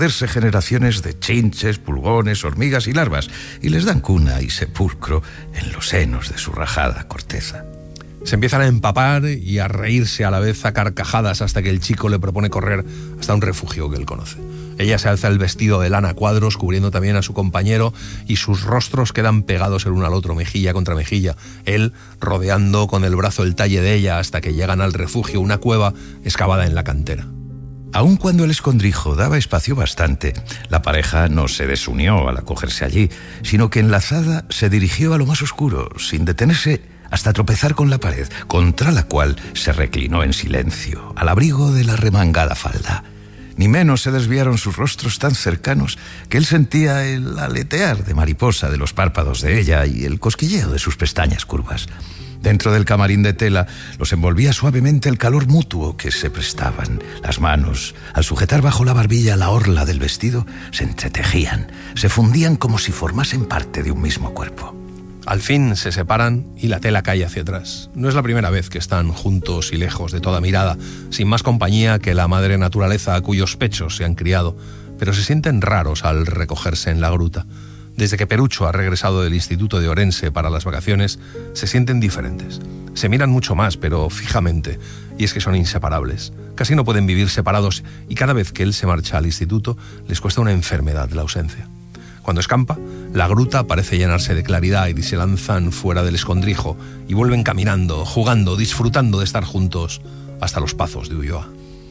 hacerse generaciones de chinches, pulgones, hormigas y larvas, y les dan cuna y sepulcro en los senos de su rajada corteza. Se empiezan a empapar y a reírse a la vez a carcajadas hasta que el chico le propone correr hasta un refugio que él conoce. Ella se alza el vestido de lana a cuadros, cubriendo también a su compañero, y sus rostros quedan pegados el uno al otro, mejilla contra mejilla. Él rodeando con el brazo el talle de ella hasta que llegan al refugio, una cueva excavada en la cantera. Aun cuando el escondrijo daba espacio bastante, la pareja no se desunió al acogerse allí, sino que enlazada se dirigió a lo más oscuro, sin detenerse hasta tropezar con la pared, contra la cual se reclinó en silencio, al abrigo de la remangada falda. Ni menos se desviaron sus rostros tan cercanos que él sentía el aletear de mariposa de los párpados de ella y el cosquilleo de sus pestañas curvas. Dentro del camarín de tela los envolvía suavemente el calor mutuo que se prestaban. Las manos, al sujetar bajo la barbilla la orla del vestido, se entretejían, se fundían como si formasen parte de un mismo cuerpo. Al fin se separan y la tela cae hacia atrás. No es la primera vez que están juntos y lejos de toda mirada, sin más compañía que la madre naturaleza a cuyos pechos se han criado, pero se sienten raros al recogerse en la gruta. Desde que Perucho ha regresado del Instituto de Orense para las vacaciones, se sienten diferentes. Se miran mucho más, pero fijamente, y es que son inseparables. Casi no pueden vivir separados y cada vez que él se marcha al instituto les cuesta una enfermedad la ausencia. Cuando escampa, la gruta parece llenarse de claridad y se lanzan fuera del escondrijo y vuelven caminando, jugando, disfrutando de estar juntos hasta los Pazos de Ulloa.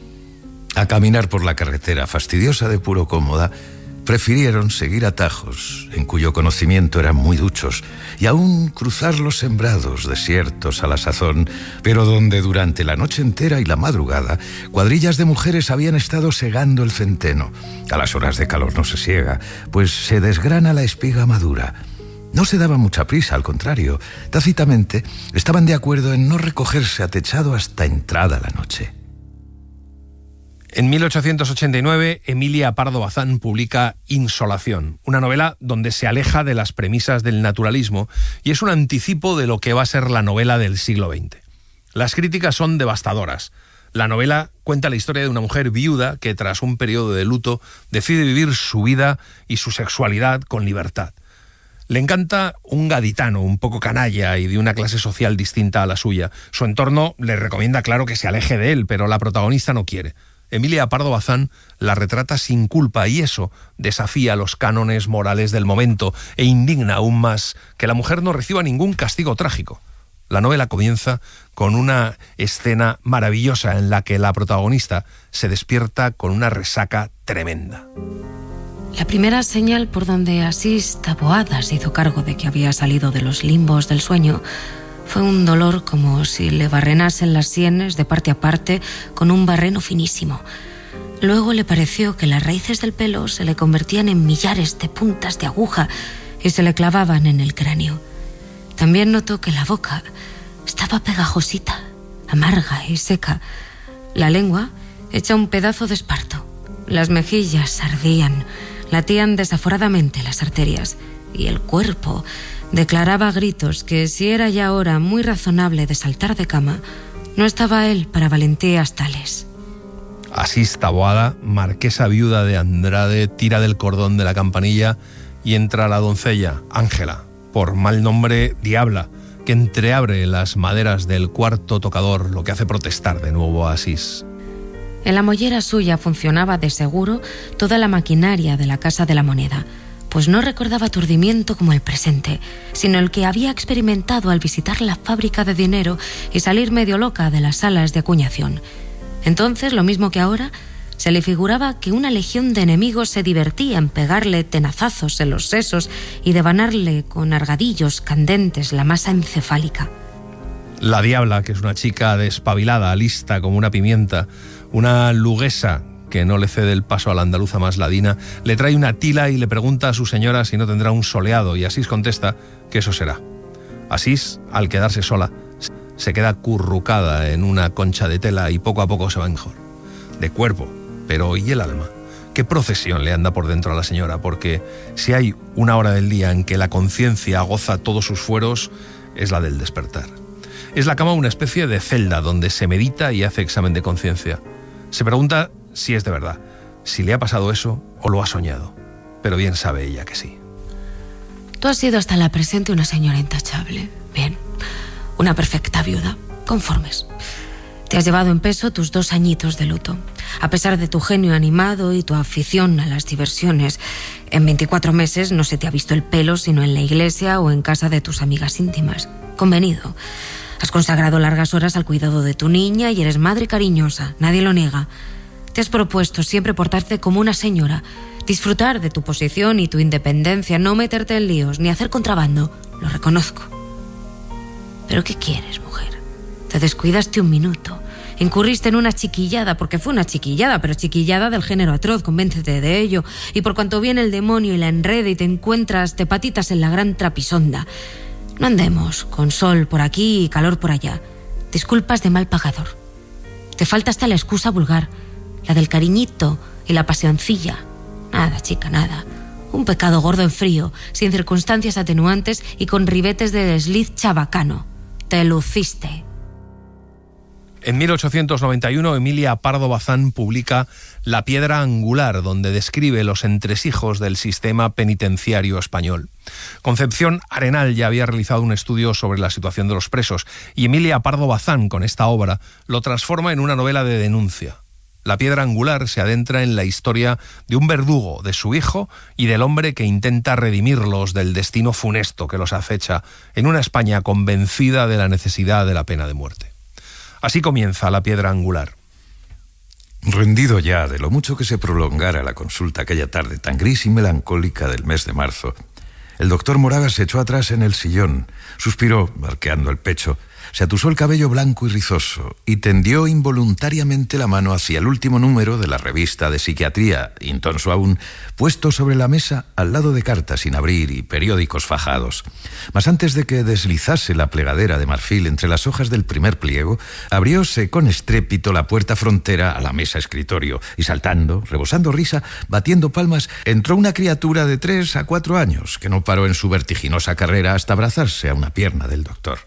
A caminar por la carretera fastidiosa de Puro Cómoda, prefirieron seguir atajos, en cuyo conocimiento eran muy duchos, y aún cruzar los sembrados desiertos a la sazón, pero donde durante la noche entera y la madrugada cuadrillas de mujeres habían estado segando el centeno. A las horas de calor no se siega, pues se desgrana la espiga madura. No se daba mucha prisa, al contrario, tácitamente estaban de acuerdo en no recogerse a techado hasta entrada la noche. En 1889, Emilia Pardo Bazán publica Insolación, una novela donde se aleja de las premisas del naturalismo y es un anticipo de lo que va a ser la novela del siglo XX. Las críticas son devastadoras. La novela cuenta la historia de una mujer viuda que, tras un periodo de luto, decide vivir su vida y su sexualidad con libertad. Le encanta un gaditano un poco canalla y de una clase social distinta a la suya. Su entorno le recomienda, claro, que se aleje de él, pero la protagonista no quiere. Emilia Pardo Bazán la retrata sin culpa y eso desafía los cánones morales del momento e indigna aún más que la mujer no reciba ningún castigo trágico. La novela comienza con una escena maravillosa en la que la protagonista se despierta con una resaca tremenda. La primera señal por donde Asís Taboada se hizo cargo de que había salido de los limbos del sueño fue un dolor como si le barrenasen las sienes de parte a parte con un barreno finísimo. Luego le pareció que las raíces del pelo se le convertían en millares de puntas de aguja y se le clavaban en el cráneo. También notó que la boca estaba pegajosita, amarga y seca. La lengua hecha un pedazo de esparto. Las mejillas ardían, latían desaforadamente las arterias y el cuerpo declaraba a gritos que si era ya hora muy razonable de saltar de cama, no estaba él para valentías tales. Asís Taboada, marquesa viuda de Andrade, tira del cordón de la campanilla y entra la doncella, Ángela, por mal nombre Diabla, que entreabre las maderas del cuarto tocador, lo que hace protestar de nuevo a Asís. En la mollera suya funcionaba de seguro toda la maquinaria de la Casa de la Moneda, pues no recordaba aturdimiento como el presente, sino el que había experimentado al visitar la fábrica de dinero y salir medio loca de las salas de acuñación. Entonces, lo mismo que ahora, se le figuraba que una legión de enemigos se divertía en pegarle tenazazos en los sesos y devanarle con argadillos candentes la masa encefálica. La Diabla, que es una chica despabilada, lista como una pimienta, una luguesa que no le cede el paso a la andaluza más ladina, le trae una tila y le pregunta a su señora si no tendrá un soleado, y Asís contesta que eso será. Asís, al quedarse sola, se queda currucada en una concha de tela y poco a poco se va mejor. De cuerpo, pero ¿y el alma? ¿Qué procesión le anda por dentro a la señora? Porque si hay una hora del día en que la conciencia goza todos sus fueros, es la del despertar. Es la cama una especie de celda donde se medita y hace examen de conciencia. Se pregunta si es de verdad, si le ha pasado eso o lo ha soñado, pero bien sabe ella que sí. Tú has sido hasta la presente una señora intachable. Bien, una perfecta viuda. Conformes. Te has llevado en peso tus 2 añitos de luto. A pesar de tu genio animado y tu afición a las diversiones, en 24 meses no se te ha visto el pelo sino en la iglesia o en casa de tus amigas íntimas. Convenido. Has consagrado largas horas al cuidado de tu niña y eres madre cariñosa, nadie lo niega. Te has propuesto siempre portarte como una señora, disfrutar de tu posición y tu independencia, no meterte en líos ni hacer contrabando, lo reconozco. ¿Pero qué quieres, mujer? Te descuidaste un minuto, incurriste en una chiquillada, porque fue una chiquillada, pero chiquillada del género atroz, convéncete de ello, y por cuanto viene el demonio y la enreda y te encuentras de patitas en la gran trapisonda. No andemos con sol por aquí y calor por allá. Disculpas de mal pagador. Te falta hasta la excusa vulgar, la del cariñito y la pasioncilla. Nada, chica, nada. Un pecado gordo en frío, sin circunstancias atenuantes y con ribetes de desliz chabacano. Te luciste. En 1891, Emilia Pardo Bazán publica La piedra angular, donde describe los entresijos del sistema penitenciario español. Concepción Arenal ya había realizado un estudio sobre la situación de los presos, y Emilia Pardo Bazán, con esta obra, lo transforma en una novela de denuncia. La piedra angular se adentra en la historia de un verdugo, de su hijo y del hombre que intenta redimirlos del destino funesto que los acecha en una España convencida de la necesidad de la pena de muerte. Así comienza La piedra angular. Rendido ya de lo mucho que se prolongara la consulta aquella tarde tan gris y melancólica del mes de marzo, el doctor Moragas se echó atrás en el sillón, suspiró, arqueando el pecho, se atusó el cabello blanco y rizoso y tendió involuntariamente la mano hacia el último número de la revista de psiquiatría, intonso aún, puesto sobre la mesa al lado de cartas sin abrir y periódicos fajados. Mas antes de que deslizase la plegadera de marfil entre las hojas del primer pliego, abrióse con estrépito la puerta frontera a la mesa escritorio y saltando, rebosando risa, batiendo palmas, entró una criatura de 3 a 4 años que no paró en su vertiginosa carrera hasta abrazarse a una pierna del doctor.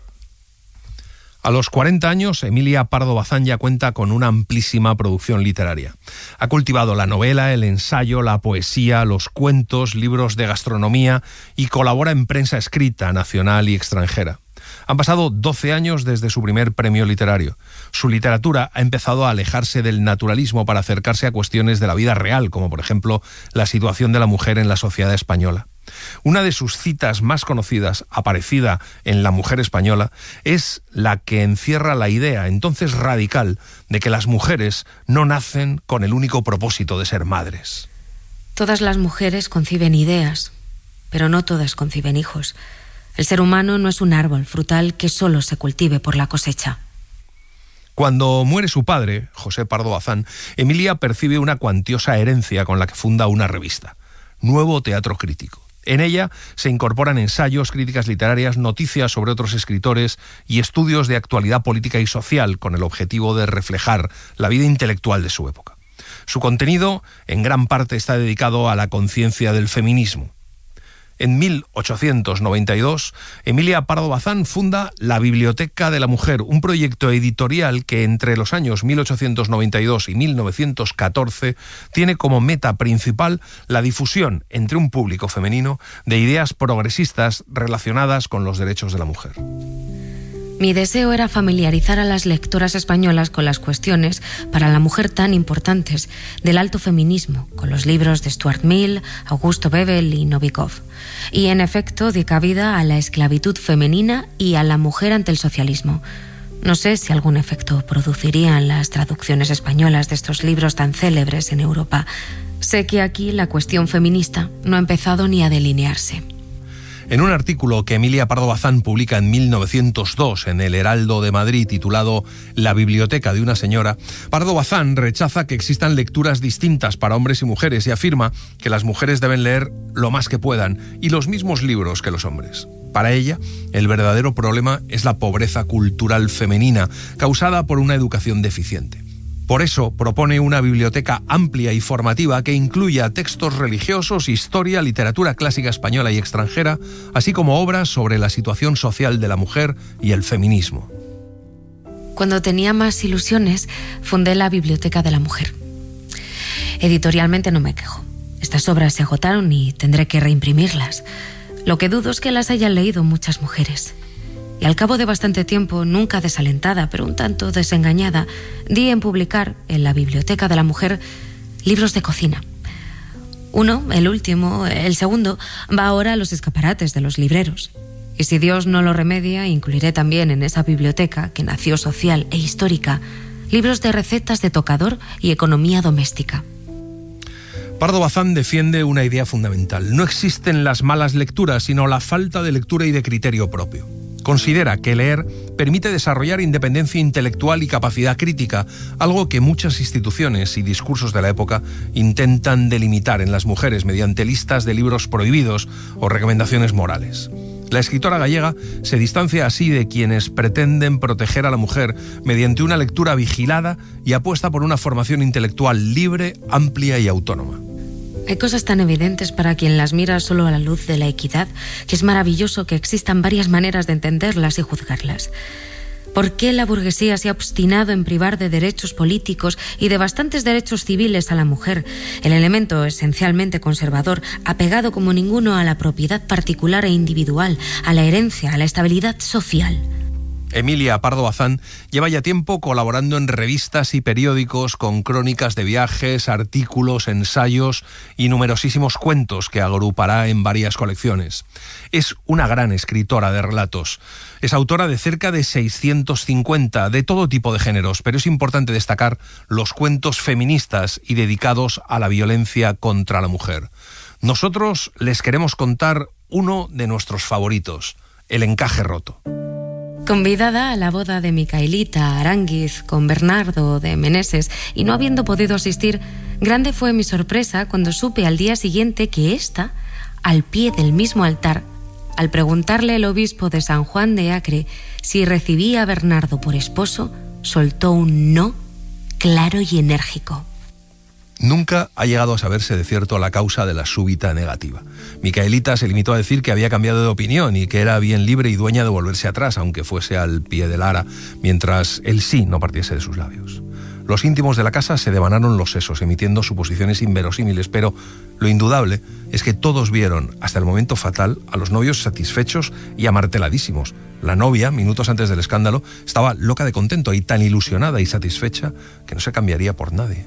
A los 40 años, Emilia Pardo Bazán ya cuenta con una amplísima producción literaria. Ha cultivado la novela, el ensayo, la poesía, los cuentos, libros de gastronomía y colabora en prensa escrita nacional y extranjera. Han pasado 12 años desde su primer premio literario. Su literatura ha empezado a alejarse del naturalismo para acercarse a cuestiones de la vida real, como por ejemplo la situación de la mujer en la sociedad española. Una de sus citas más conocidas, aparecida en La mujer española, es la que encierra la idea, entonces radical, de que las mujeres no nacen con el único propósito de ser madres. Todas las mujeres conciben ideas, pero no todas conciben hijos. El ser humano no es un árbol frutal que solo se cultive por la cosecha. Cuando muere su padre, José Pardo Bazán, Emilia percibe una cuantiosa herencia con la que funda una revista, Nuevo Teatro Crítico. En ella se incorporan ensayos, críticas literarias, noticias sobre otros escritores y estudios de actualidad política y social con el objetivo de reflejar la vida intelectual de su época. Su contenido en gran parte está dedicado a la conciencia del feminismo. En 1892, Emilia Pardo Bazán funda la Biblioteca de la Mujer, un proyecto editorial que entre los años 1892 y 1914 tiene como meta principal la difusión entre un público femenino de ideas progresistas relacionadas con los derechos de la mujer. Mi deseo era familiarizar a las lectoras españolas con las cuestiones para la mujer tan importantes del alto feminismo, con los libros de Stuart Mill, Augusto Bebel y Novikov. Y en efecto di cabida a la esclavitud femenina y a la mujer ante el socialismo. No sé si algún efecto producirían las traducciones españolas de estos libros tan célebres en Europa. Sé que aquí la cuestión feminista no ha empezado ni a delinearse. En un artículo que Emilia Pardo Bazán publica en 1902 en El Heraldo de Madrid titulado La biblioteca de una señora, Pardo Bazán rechaza que existan lecturas distintas para hombres y mujeres y afirma que las mujeres deben leer lo más que puedan y los mismos libros que los hombres. Para ella, el verdadero problema es la pobreza cultural femenina causada por una educación deficiente. Por eso propone una biblioteca amplia y formativa que incluya textos religiosos, historia, literatura clásica española y extranjera, así como obras sobre la situación social de la mujer y el feminismo. Cuando tenía más ilusiones, fundé la Biblioteca de la Mujer. Editorialmente no me quejo. Estas obras se agotaron y tendré que reimprimirlas. Lo que dudo es que las hayan leído muchas mujeres. Y al cabo de bastante tiempo, nunca desalentada, pero un tanto desengañada, di en publicar en la Biblioteca de la Mujer libros de cocina. Uno, el último, el segundo, va ahora a los escaparates de los libreros. Y si Dios no lo remedia, incluiré también en esa biblioteca, que nació social e histórica, libros de recetas de tocador y economía doméstica. Pardo Bazán defiende una idea fundamental. No existen las malas lecturas, sino la falta de lectura y de criterio propio. Considera que leer permite desarrollar independencia intelectual y capacidad crítica, algo que muchas instituciones y discursos de la época intentan delimitar en las mujeres mediante listas de libros prohibidos o recomendaciones morales. La escritora gallega se distancia así de quienes pretenden proteger a la mujer mediante una lectura vigilada y apuesta por una formación intelectual libre, amplia y autónoma. Hay cosas tan evidentes para quien las mira solo a la luz de la equidad, que es maravilloso que existan varias maneras de entenderlas y juzgarlas. ¿Por qué la burguesía se ha obstinado en privar de derechos políticos y de bastantes derechos civiles a la mujer, el elemento esencialmente conservador, apegado como ninguno a la propiedad particular e individual, a la herencia, a la estabilidad social? Emilia Pardo Bazán lleva ya tiempo colaborando en revistas y periódicos con crónicas de viajes, artículos, ensayos y numerosísimos cuentos que agrupará en varias colecciones. Es una gran escritora de relatos. Es autora de cerca de 650 de todo tipo de géneros, pero es importante destacar los cuentos feministas y dedicados a la violencia contra la mujer. Nosotros les queremos contar uno de nuestros favoritos, El encaje roto. Convidada a la boda de Micaelita Aránguiz con Bernardo de Meneses y no habiendo podido asistir, grande fue mi sorpresa cuando supe al día siguiente que ésta, al pie del mismo altar, al preguntarle el obispo de San Juan de Acre si recibía a Bernardo por esposo, soltó un no claro y enérgico. Nunca ha llegado a saberse de cierto la causa de la súbita negativa. Micaelita se limitó a decir que había cambiado de opinión y que era bien libre y dueña de volverse atrás, aunque fuese al pie del ara, mientras el sí no partiese de sus labios. Los íntimos de la casa se devanaron los sesos, emitiendo suposiciones inverosímiles, pero lo indudable es que todos vieron, hasta el momento fatal, a los novios satisfechos y amarteladísimos. La novia, minutos antes del escándalo, estaba loca de contento y tan ilusionada y satisfecha que no se cambiaría por nadie.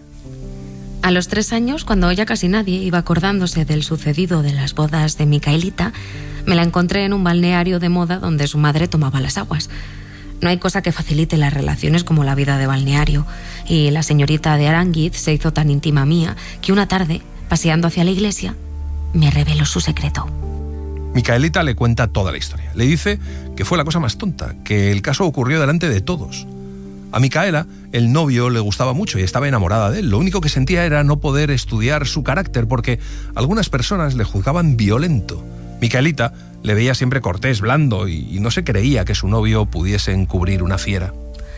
A los 3 años, cuando ya casi nadie iba acordándose del sucedido de las bodas de Micaelita, me la encontré en un balneario de moda donde su madre tomaba las aguas. No hay cosa que facilite las relaciones como la vida de balneario, y la señorita de Aránguiz se hizo tan íntima mía que una tarde, paseando hacia la iglesia, me reveló su secreto. Micaelita le cuenta toda la historia. Le dice que fue la cosa más tonta, que el caso ocurrió delante de todos. A Micaela, el novio le gustaba mucho y estaba enamorada de él. Lo único que sentía era no poder estudiar su carácter porque algunas personas le juzgaban violento. Micaelita le veía siempre cortés, blando y no se creía que su novio pudiese encubrir una fiera.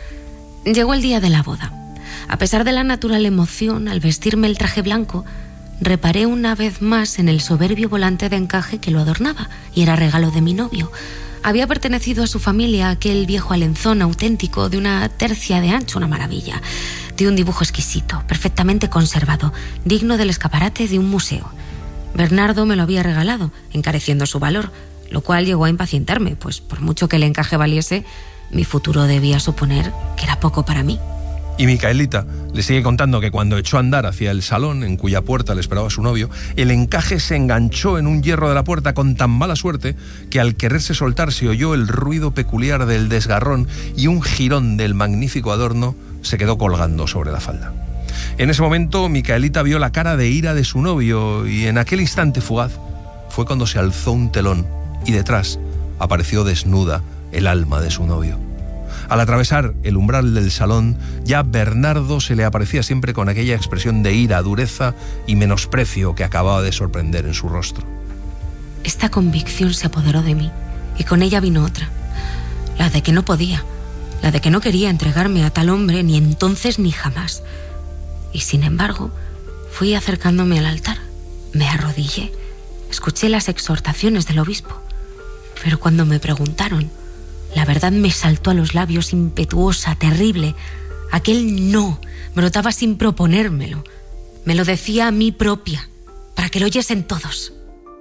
Llegó el día de la boda. A pesar de la natural emoción al vestirme el traje blanco, reparé una vez más en el soberbio volante de encaje que lo adornaba y era regalo de mi novio. Había pertenecido a su familia aquel viejo alenzón auténtico de una tercia de ancho, una maravilla, de un dibujo exquisito, perfectamente conservado, digno del escaparate de un museo. Bernardo me lo había regalado, encareciendo su valor, lo cual llegó a impacientarme, pues por mucho que el encaje valiese, mi futuro debía suponer que era poco para mí. Y Micaelita le sigue contando que cuando echó a andar hacia el salón, en cuya puerta le esperaba su novio, el encaje se enganchó en un hierro de la puerta con tan mala suerte que al quererse soltar se oyó el ruido peculiar del desgarrón y un jirón del magnífico adorno se quedó colgando sobre la falda. En ese momento Micaelita vio la cara de ira de su novio y en aquel instante fugaz fue cuando se alzó un telón y detrás apareció desnuda el alma de su novio. Al atravesar el umbral del salón, ya Bernardo se le aparecía siempre con aquella expresión de ira, dureza y menosprecio que acababa de sorprender en su rostro. Esta convicción se apoderó de mí y con ella vino otra, la de que no podía, la de que no quería entregarme a tal hombre ni entonces ni jamás. Y sin embargo, fui acercándome al altar, me arrodillé, escuché las exhortaciones del obispo, pero cuando me preguntaron, la verdad me saltó a los labios impetuosa, terrible. Aquel no brotaba sin proponérmelo. Me lo decía a mí propia, para que lo oyesen todos.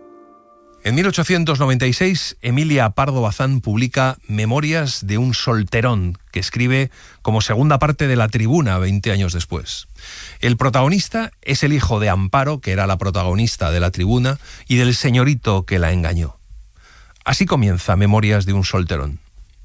En 1896, Emilia Pardo Bazán publica Memorias de un solterón, que escribe como segunda parte de La Tribuna 20 años después. El protagonista es el hijo de Amparo, que era la protagonista de La Tribuna, y del señorito que la engañó. Así comienza Memorias de un solterón.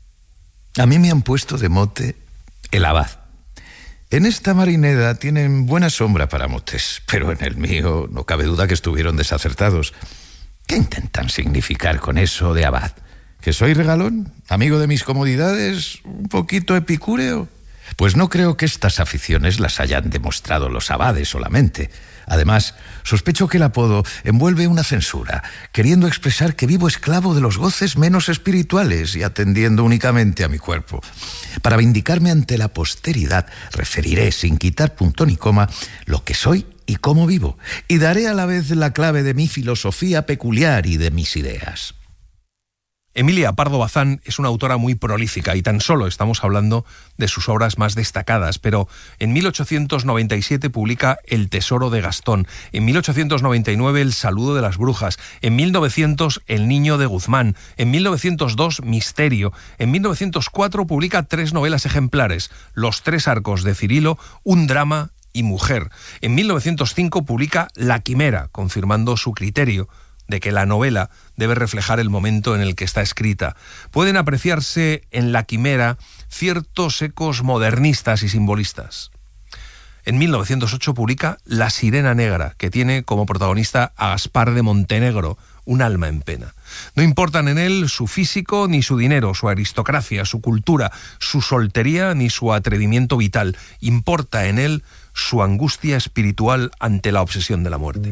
A mí me han puesto de mote el abad. En esta marineda tienen buena sombra para motes, pero en el mío no cabe duda que estuvieron desacertados. ¿Qué intentan significar con eso de abad? ¿Que soy regalón? ¿Amigo de mis comodidades? ¿Un poquito epicúreo? Pues no creo que estas aficiones las hayan demostrado los abades solamente. Además, sospecho que el apodo envuelve una censura, queriendo expresar que vivo esclavo de los goces menos espirituales y atendiendo únicamente a mi cuerpo. Para vindicarme ante la posteridad, referiré, sin quitar punto ni coma, lo que soy y cómo vivo, y daré a la vez la clave de mi filosofía peculiar y de mis ideas. Emilia Pardo Bazán es una autora muy prolífica y tan solo estamos hablando de sus obras más destacadas, pero en 1897 publica El tesoro de Gastón, en 1899 El saludo de las brujas, en 1900 El niño de Guzmán, en 1902 Misterio, en 1904 publica 3 novelas ejemplares, Los tres arcos de Cirilo, un drama y Mujer. En 1905 publica La quimera, confirmando su criterio de que la novela debe reflejar el momento en el que está escrita. Pueden apreciarse en La quimera ciertos ecos modernistas y simbolistas. En 1908 publica La sirena negra, que tiene como protagonista a Gaspar de Montenegro, un alma en pena. No importan en él su físico ni su dinero, su aristocracia, su cultura, su soltería ni su atrevimiento vital. Importa en él su angustia espiritual ante la obsesión de la muerte.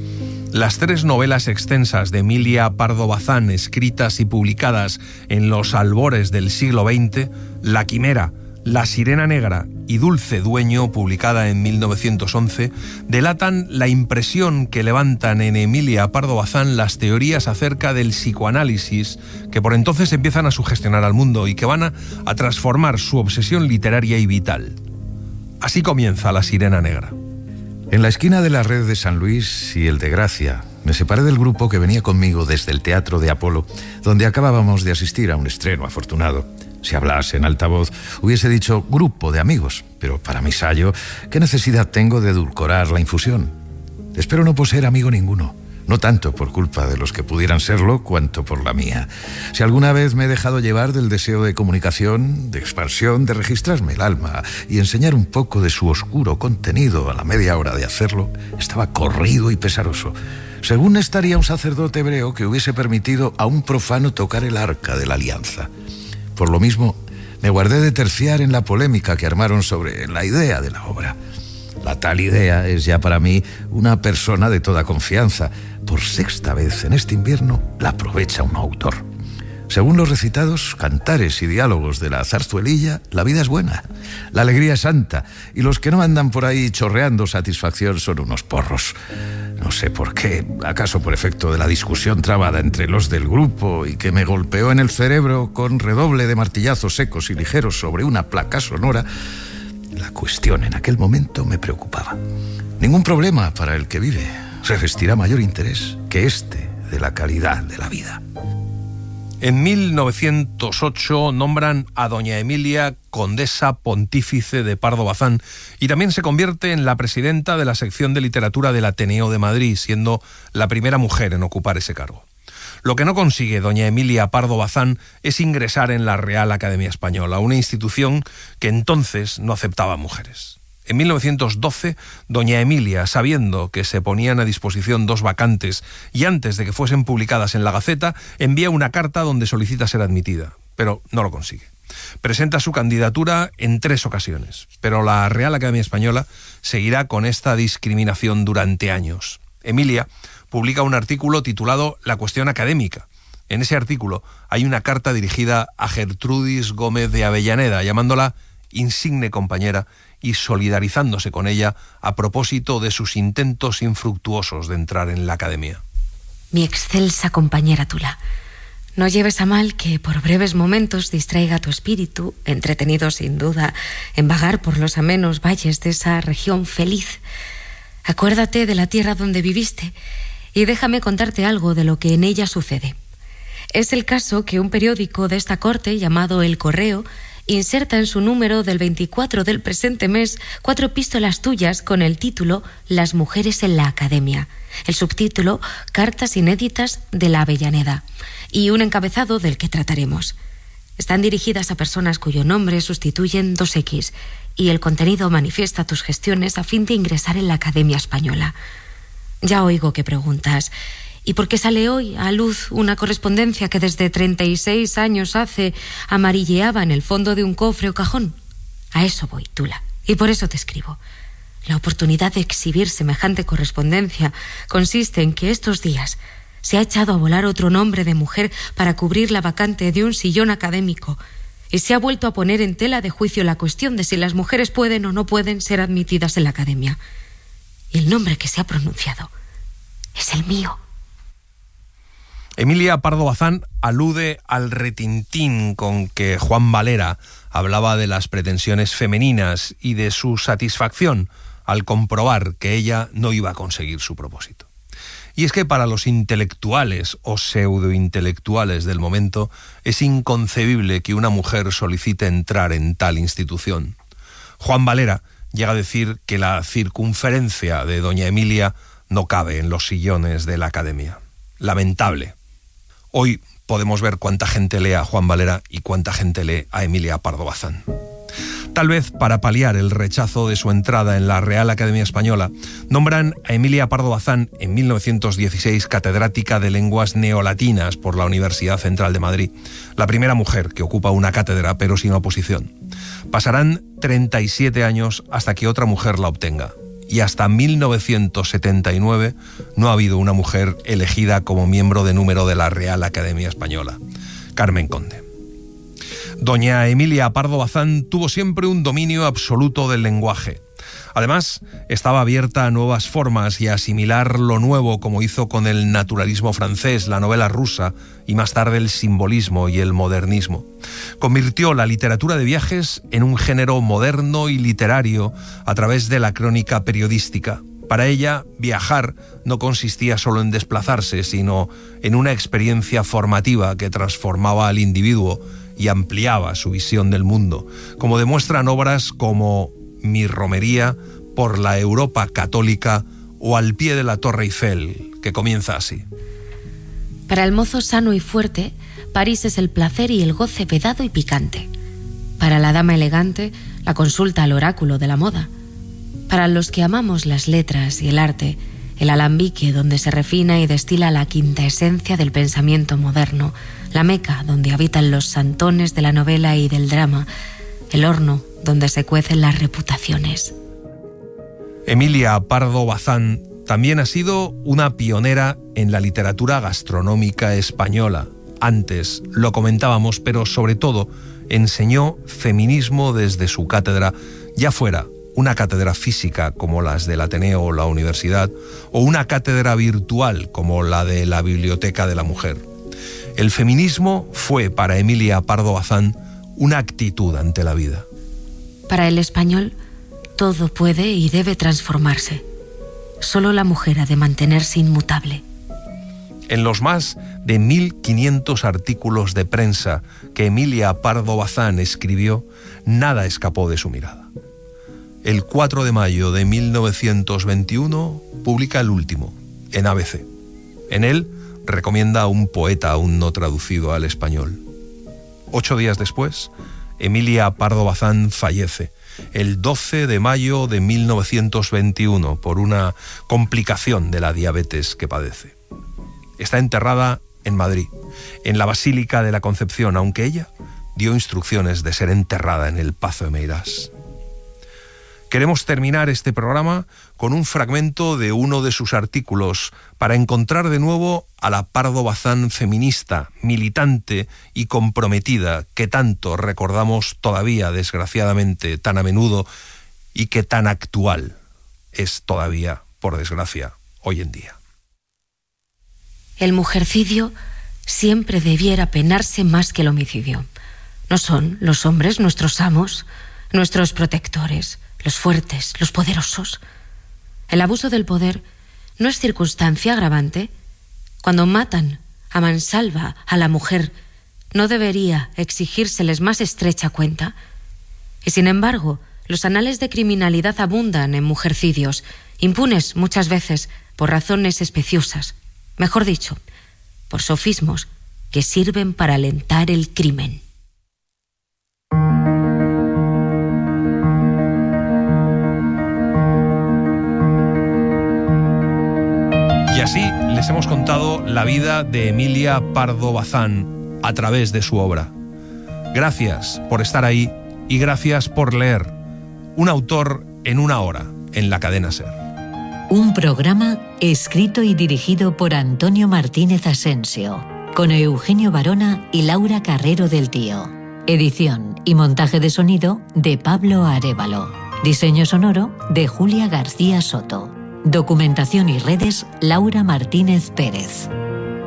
Las 3 novelas extensas de Emilia Pardo Bazán, escritas y publicadas en los albores del siglo XX, La quimera, La sirena negra y Dulce dueño, publicada en 1911, delatan la impresión que levantan en Emilia Pardo Bazán las teorías acerca del psicoanálisis que por entonces empiezan a sugestionar al mundo y que van a transformar su obsesión literaria y vital. Así comienza La sirena negra. En la esquina de la red de San Luis y el de Gracia, me separé del grupo que venía conmigo desde el Teatro de Apolo, donde acabábamos de asistir a un estreno afortunado. Si hablase en alta voz, hubiese dicho grupo de amigos, pero para mi sayo, ¿qué necesidad tengo de edulcorar la infusión? Espero no poseer amigo ninguno, no tanto por culpa de los que pudieran serlo, cuanto por la mía. Si alguna vez me he dejado llevar del deseo de comunicación, de expansión, de registrarme el alma y enseñar un poco de su oscuro contenido a la media hora de hacerlo, estaba corrido y pesaroso. Según estaría un sacerdote hebreo que hubiese permitido a un profano tocar el arca de la alianza. Por lo mismo, me guardé de terciar en la polémica que armaron sobre la idea de la obra. La tal idea es ya para mí una persona de toda confianza. Por 6ª vez en este invierno la aprovecha un autor. Según los recitados, cantares y diálogos de la zarzuelilla, la vida es buena, la alegría es santa, y los que no andan por ahí chorreando satisfacción son unos porros. No sé por qué, acaso por efecto de la discusión trabada entre los del grupo y que me golpeó en el cerebro con redoble de martillazos secos y ligeros sobre una placa sonora. La cuestión en aquel momento me preocupaba. Ningún problema para el que vive revestirá mayor interés que este de la calidad de la vida. En 1908 nombran a doña Emilia condesa pontífice de Pardo Bazán y también se convierte en la presidenta de la sección de literatura del Ateneo de Madrid, siendo la primera mujer en ocupar ese cargo. Lo que no consigue doña Emilia Pardo Bazán es ingresar en la Real Academia Española, una institución que entonces no aceptaba mujeres. En 1912, doña Emilia, sabiendo que se ponían a disposición 2 vacantes y antes de que fuesen publicadas en la Gaceta, envía una carta donde solicita ser admitida, pero no lo consigue. Presenta su candidatura en 3 ocasiones, pero la Real Academia Española seguirá con esta discriminación durante años. Emilia publica un artículo titulado La cuestión académica. En ese artículo hay una carta dirigida a Gertrudis Gómez de Avellaneda, llamándola insigne compañera y solidarizándose con ella a propósito de sus intentos infructuosos de entrar en la academia. Mi excelsa compañera Tula, no lleves a mal que por breves momentos distraiga tu espíritu, entretenido sin duda en vagar por los amenos valles de esa región feliz. Acuérdate de la tierra donde viviste y déjame contarte algo de lo que en ella sucede. Es el caso que un periódico de esta corte, llamado El Correo, inserta en su número del 24 del presente mes 4 epístolas tuyas con el título Las mujeres en la Academia, el subtítulo Cartas inéditas de la Avellaneda y un encabezado del que trataremos. Están dirigidas a personas cuyo nombre sustituyen 2X y el contenido manifiesta tus gestiones a fin de ingresar en la Academia Española. Ya oigo que preguntas: ¿y por qué sale hoy a luz una correspondencia que desde 36 años hace amarilleaba en el fondo de un cofre o cajón? A eso voy, Tula, y por eso te escribo. La oportunidad de exhibir semejante correspondencia consiste en que estos días se ha echado a volar otro nombre de mujer para cubrir la vacante de un sillón académico y se ha vuelto a poner en tela de juicio la cuestión de si las mujeres pueden o no pueden ser admitidas en la Academia. Y el nombre que se ha pronunciado es el mío. Emilia Pardo Bazán alude al retintín con que Juan Valera hablaba de las pretensiones femeninas y de su satisfacción al comprobar que ella no iba a conseguir su propósito. Y es que para los intelectuales o pseudointelectuales del momento es inconcebible que una mujer solicite entrar en tal institución. Juan Valera llega a decir que la circunferencia de doña Emilia no cabe en los sillones de la Academia. Lamentable. Hoy podemos ver cuánta gente lee a Juan Valera y cuánta gente lee a Emilia Pardo Bazán. Tal vez para paliar el rechazo de su entrada en la Real Academia Española, nombran a Emilia Pardo Bazán en 1916 catedrática de lenguas neolatinas por la Universidad Central de Madrid, la primera mujer que ocupa una cátedra pero sin oposición. Pasarán 37 años hasta que otra mujer la obtenga, y hasta 1979 no ha habido una mujer elegida como miembro de número de la Real Academia Española, Carmen Conde. Doña Emilia Pardo Bazán tuvo siempre un dominio absoluto del lenguaje. Además, estaba abierta a nuevas formas y a asimilar lo nuevo, como hizo con el naturalismo francés, la novela rusa y más tarde el simbolismo y el modernismo. Convirtió la literatura de viajes en un género moderno y literario a través de la crónica periodística. Para ella, viajar no consistía solo en desplazarse, sino en una experiencia formativa que transformaba al individuo y ampliaba su visión del mundo, como demuestran obras como Mi romería por la Europa católica o Al pie de la Torre Eiffel, que comienza así. Para el mozo sano y fuerte, París es el placer y el goce vedado y picante. Para la dama elegante, la consulta al oráculo de la moda. Para los que amamos las letras y el arte, el alambique donde se refina y destila la quinta esencia del pensamiento moderno, la Meca donde habitan los santones de la novela y del drama, el horno donde se cuecen las reputaciones. Emilia Pardo Bazán también ha sido una pionera en la literatura gastronómica española. Antes lo comentábamos, pero sobre todo enseñó feminismo desde su cátedra, ya fuera una cátedra física como las del Ateneo o la Universidad, o una cátedra virtual como la de la Biblioteca de la Mujer. El feminismo fue para Emilia Pardo Bazán una actitud ante la vida. Para el español, todo puede y debe transformarse. Solo la mujer ha de mantenerse inmutable. En los más de 1.500 artículos de prensa que Emilia Pardo Bazán escribió, nada escapó de su mirada. El 4 de mayo de 1921 publica el último, en ABC. En él recomienda a un poeta aún no traducido al español. 8 días después, Emilia Pardo Bazán fallece, el 12 de mayo de 1921, por una complicación de la diabetes que padece. Está enterrada en Madrid, en la Basílica de la Concepción, aunque ella dio instrucciones de ser enterrada en el Pazo de Meirás. Queremos terminar este programa con un fragmento de uno de sus artículos para encontrar de nuevo a la Pardo Bazán feminista, militante y comprometida que tanto recordamos todavía, desgraciadamente, tan a menudo y que tan actual es todavía, por desgracia, hoy en día. El mujercidio siempre debiera penarse más que el homicidio. ¿No son los hombres nuestros amos, nuestros protectores, los fuertes, los poderosos? El abuso del poder no es circunstancia agravante. Cuando matan a mansalva a la mujer, ¿no debería exigírseles más estrecha cuenta? Y sin embargo, los anales de criminalidad abundan en mujercidios, impunes muchas veces por razones especiosas, mejor dicho, por sofismos que sirven para alentar el crimen. Y así les hemos contado la vida de Emilia Pardo Bazán a través de su obra. Gracias por estar ahí y gracias por leer. Un autor en una hora en la cadena SER. Un programa escrito y dirigido por Antonio Martínez Asensio, con Eugenio Barona y Laura Carrero del Tío. Edición y montaje de sonido de Pablo Arévalo. Diseño sonoro de Julia García Soto. Documentación y redes Laura Martínez Pérez.